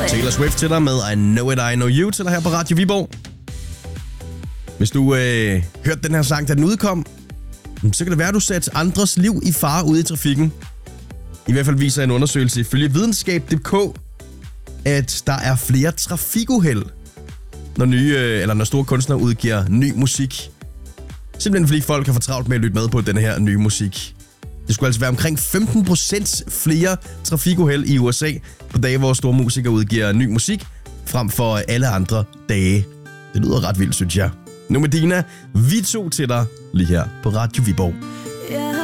Taylor Swift til dig med I Know It, I Know You til dig her på Radio Viborg. Hvis du hørte den her sang, da den udkom, så kan det være, at du satte andres liv i fare ude i trafikken. I hvert fald viser en undersøgelse ifølge videnskab.dk, at der er flere trafikuheld, når store kunstnere udgiver ny musik. Simpelthen fordi folk har for travlt med at lytte med på den her nye musik. Det skulle altså være omkring 15% flere trafikuheld i USA på dage, hvor store musikere udgiver ny musik, frem for alle andre dage. Det lyder ret vildt, synes jeg. Nu med Dina, vi to til dig lige her på Radio Viborg.